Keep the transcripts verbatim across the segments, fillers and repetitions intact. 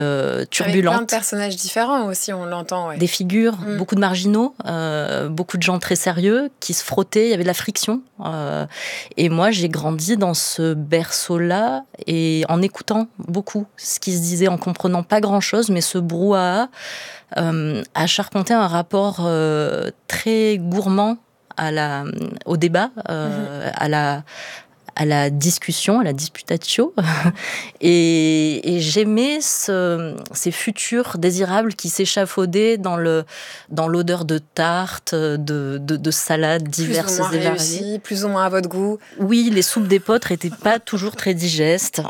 euh, turbulente. Avec plein de personnages différents aussi, on l'entend. Ouais. Des figures, mm. beaucoup de marginaux, euh, beaucoup de gens très sérieux qui se frottaient, il y avait de la friction. Euh, et moi, j'ai grandi dans ce berceau-là et en écoutant beaucoup ce qui se disait, en comprenant pas grand-chose, mais ce brouhaha euh, a charpenté un rapport euh, très gourmand à la, au débat, euh, mm-hmm. à la... à la discussion, à la disputatio. et, et j'aimais ce, ces futurs désirables qui s'échafaudaient dans, le, dans l'odeur de tarte, de, de, de salades diverses et variées. Plus ou moins réussi, plus ou moins à votre goût. Oui, les soupes d'épeautre n'étaient pas toujours très digestes.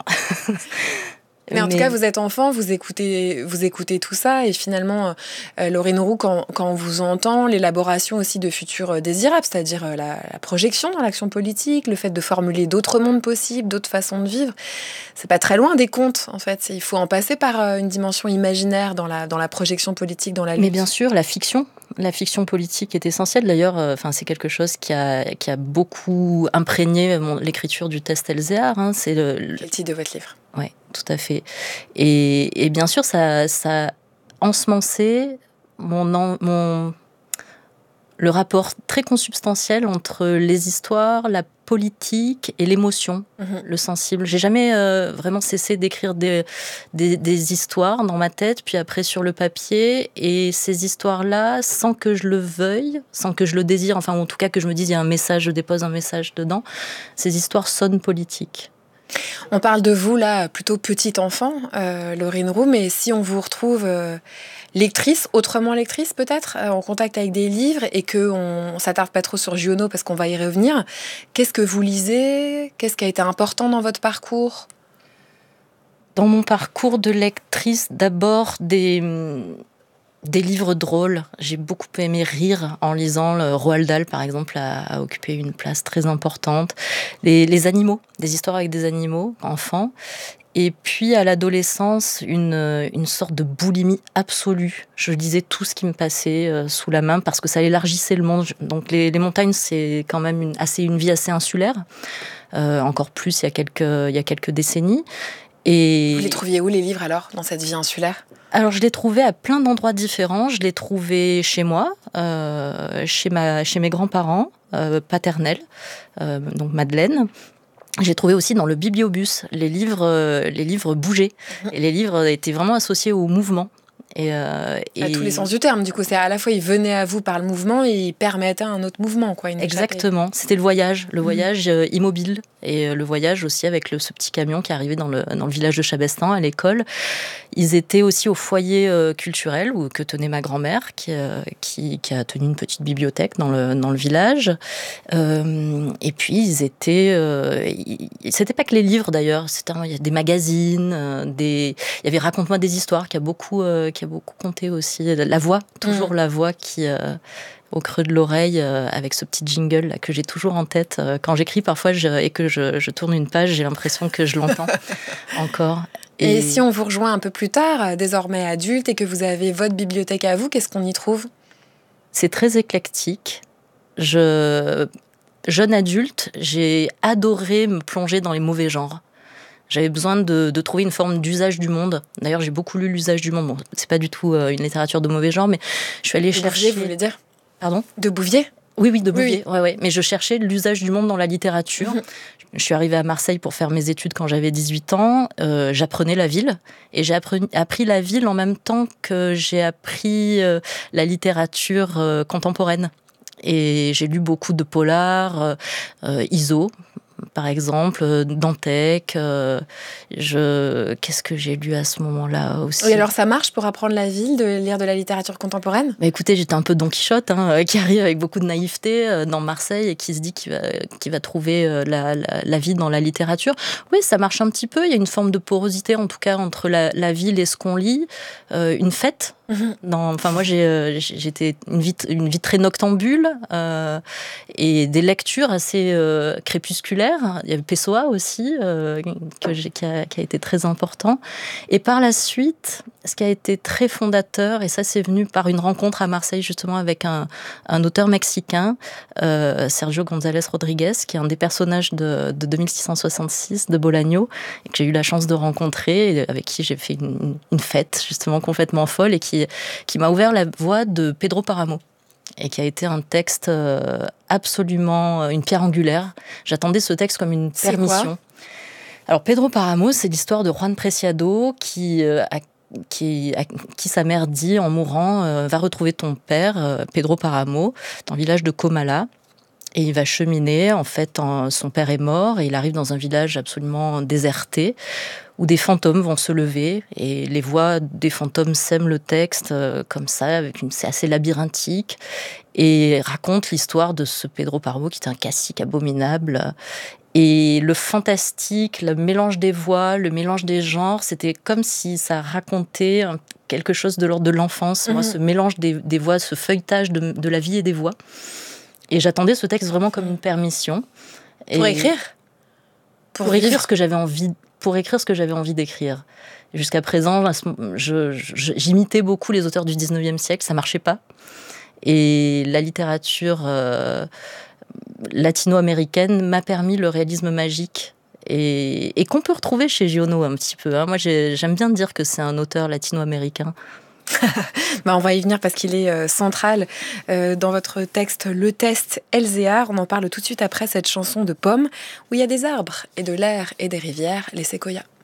Mais en Mais... tout cas, vous êtes enfant, vous écoutez, vous écoutez tout ça, et finalement, euh, Laurine Roux, quand, quand on vous entend, l'élaboration aussi de futurs désirables, c'est-à-dire euh, la, la projection dans l'action politique, le fait de formuler d'autres mondes possibles, d'autres façons de vivre, c'est pas très loin des contes, en fait. Il faut en passer par euh, une dimension imaginaire dans la, dans la projection politique, dans la lutte. Mais bien sûr, la fiction. La fiction politique est essentielle. D'ailleurs, euh, c'est quelque chose qui a, qui a beaucoup imprégné mon, l'écriture du Test Elzéar. Hein. C'est le, le... Quel titre de votre livre ? Oui, tout à fait. Et, et bien sûr, ça, ça a ensemencé mon, en, mon, le rapport très consubstantiel entre les histoires, la politique et l'émotion, mmh. le sensible. J'ai jamais euh, vraiment cessé d'écrire des, des, des histoires dans ma tête, puis après sur le papier. Et ces histoires-là, sans que je le veuille, sans que je le désire, enfin en tout cas que je me dise il y a un message, je dépose un message dedans, ces histoires sonnent politiques. On parle de vous, là, plutôt petite enfant, euh, Laurine Roux, mais si on vous retrouve euh, lectrice, autrement lectrice peut-être, euh, en contact avec des livres, et qu'on ne s'attarde pas trop sur Giono parce qu'on va y revenir, qu'est-ce que vous lisez ? Qu'est-ce qui a été important dans votre parcours ? Dans mon parcours de lectrice, d'abord des... Des livres drôles. J'ai beaucoup aimé rire en lisant. Le Roald Dahl, par exemple, a, a occupé une place très importante. Les, les animaux, des histoires avec des animaux, enfants. Et puis, à l'adolescence, une, une sorte de boulimie absolue. Je lisais tout ce qui me passait euh, sous la main parce que ça élargissait le monde. Donc, les, les montagnes, c'est quand même une, assez, une vie assez insulaire. Euh, encore plus il y a quelques, il y a quelques décennies. Et... Vous les trouviez où, les livres, alors, dans cette vie insulaire ? Alors, je l'ai trouvé à plein d'endroits différents. Je l'ai trouvé chez moi, euh, chez, ma, chez mes grands-parents euh, paternels, euh, donc Madeleine. J'ai trouvé aussi dans le bibliobus. Les livres, euh, les livres bougeaient. Et les livres étaient vraiment associés au mouvement. Et, euh, et... À tous les sens du terme, du coup. C'est à la fois, ils venaient à vous par le mouvement et ils permettaient un autre mouvement, quoi. Exactement. C'était le voyage, le voyage mmh. immobile. Et le voyage aussi avec le, ce petit camion qui arrivait dans le, dans le village de Chabestan, à l'école. Ils étaient aussi au foyer euh, culturel où, que tenait ma grand-mère, qui, euh, qui, qui a tenu une petite bibliothèque dans le, dans le village. Euh, et puis, ils étaient... Euh, ils, c'était pas que les livres, d'ailleurs. C'était un, il y a des magazines, euh, des, il y avait Raconte-moi des histoires, qui a beaucoup, euh, qui a beaucoup compté aussi. La voix, toujours mmh. la voix qui... Euh, au creux de l'oreille, euh, avec ce petit jingle là, que j'ai toujours en tête. Euh, quand j'écris parfois je, et que je, je tourne une page, j'ai l'impression que je l'entends encore. Et... et si on vous rejoint un peu plus tard, désormais adulte, et que vous avez votre bibliothèque à vous, qu'est-ce qu'on y trouve ? C'est très éclectique. Je... Jeune adulte, j'ai adoré me plonger dans les mauvais genres. J'avais besoin de, de trouver une forme d'usage du monde. D'ailleurs, j'ai beaucoup lu l'usage du monde. Bon, c'est pas du tout euh, une littérature de mauvais genre, mais je suis allée de chercher... Bouvier, vous voulez dire ? Pardon ? De Bouvier ? Oui, oui, de Bouvier. Oui, oui. Ouais, ouais. Mais je cherchais l'usage du monde dans la littérature. Mmh. Je suis arrivée à Marseille pour faire mes études quand j'avais dix-huit ans. Euh, j'apprenais la ville. Et j'ai appris, appris la ville en même temps que j'ai appris euh, la littérature euh, contemporaine. Et j'ai lu beaucoup de polars, euh, Iso, par exemple, Dantec. Euh, je... Qu'est-ce que j'ai lu à ce moment-là aussi ? Oui, alors ça marche pour apprendre la ville, de lire de la littérature contemporaine ? Bah écoutez, j'étais un peu Don Quichotte, hein, qui arrive avec beaucoup de naïveté euh, dans Marseille et qui se dit qu'il va, qu'il va trouver euh, la, la, la vie dans la littérature. Oui, ça marche un petit peu. Il y a une forme de porosité, en tout cas, entre la, la ville et ce qu'on lit. Euh, une fête. Dans, enfin, moi, j'ai, euh, j'étais une vie, une vie très noctambule euh, et des lectures assez euh, crépusculaires. Il y avait Pessoa aussi, euh, que j'ai, qui, a, qui a été très important. Et par la suite, ce qui a été très fondateur, et ça c'est venu par une rencontre à Marseille justement avec un, un auteur mexicain, euh, Sergio González Rodríguez, qui est un des personnages de, de deux mille six cent soixante-six de Bolaño, et que j'ai eu la chance de rencontrer, et avec qui j'ai fait une, une fête justement complètement folle, et qui, qui m'a ouvert la voie de Pedro Páramo, et qui a été un texte euh, absolument, une pierre angulaire. J'attendais ce texte comme une permission. Alors Pedro Páramo, c'est l'histoire de Juan Preciado qui euh, a Qui, à qui sa mère dit en mourant euh, va retrouver ton père, euh, Pedro Páramo, dans le village de Comala. Et il va cheminer, en fait, en, son père est mort, et il arrive dans un village absolument déserté, où des fantômes vont se lever, et les voix des fantômes sèment le texte euh, comme ça, avec une, c'est assez labyrinthique, et raconte l'histoire de ce Pedro Páramo, qui est un cacique abominable. Et le fantastique, le mélange des voix, le mélange des genres, c'était comme si ça racontait quelque chose de l'ordre de l'enfance. Mmh. Moi, ce mélange des, des voix, ce feuilletage de, de la vie et des voix. Et j'attendais ce texte vraiment comme une permission. Pour et écrire Pour, pour écrire ce que j'avais envie, pour écrire ce que j'avais envie d'écrire. Jusqu'à présent, je, je, j'imitais beaucoup les auteurs du dix-neuvième siècle, ça marchait pas. Et la littérature... Euh, latino-américaine m'a permis le réalisme magique et, et qu'on peut retrouver chez Giono un petit peu. Hein. Moi, j'ai, j'aime bien dire que c'est un auteur latino-américain. bah, on va y venir parce qu'il est euh, central euh, dans votre texte Le Test Elzéar. On en parle tout de suite après cette chanson de Pomme où il y a des arbres et de l'air et des rivières, les séquoias.